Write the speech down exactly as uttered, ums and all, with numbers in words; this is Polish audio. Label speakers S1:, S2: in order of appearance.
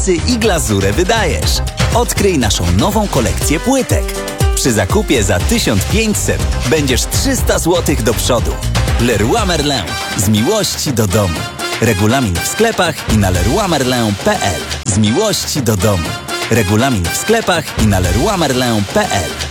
S1: przepisy i glazurę wydajesz. Odkryj naszą nową kolekcję płytek. Przy zakupie za tysiąc pięćset będziesz trzysta złotych do przodu. Leroy Merlin. Z miłości do domu. Regulamin w sklepach i na leroy merlin kropka p l. Z miłości do domu. Regulamin w sklepach i na leroy merlin kropka p l.